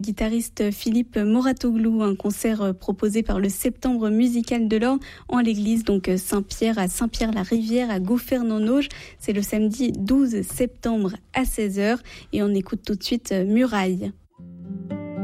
Guitariste Philippe Moratoglou, un concert proposé par le Septembre musical de l'Orne en l'église donc Saint-Pierre à Saint-Pierre-la-Rivière à Gauffern-en-Auge. C'est le samedi 12 septembre à 16h et on écoute tout de suite Muraille.